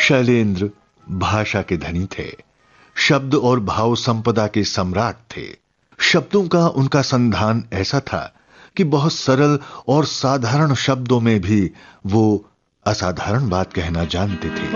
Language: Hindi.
शैलेंद्र भाषा के धनी थे, शब्द और भाव संपदा के सम्राट थे। शब्दों का उनका संधान ऐसा था कि बहुत सरल और साधारण शब्दों में भी वो असाधारण बात कहना जानते थे।